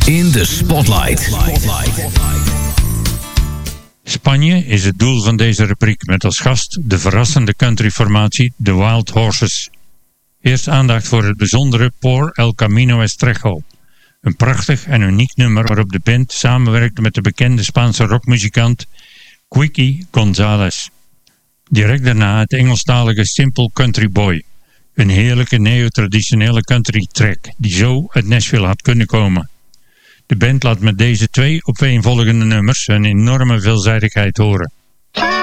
in the Spotlight. Spanje is het doel van deze rubriek met als gast de verrassende countryformatie The Wild Horses. Eerst aandacht voor het bijzondere Por el Camino Estrecho. Een prachtig en uniek nummer waarop de band samenwerkt met de bekende Spaanse rockmuzikant Quiqui González. Direct daarna het Engelstalige Simple Country Boy. Een heerlijke neo-traditionele country track die zo uit Nashville had kunnen komen. De band laat met deze twee opeenvolgende nummers een enorme veelzijdigheid horen.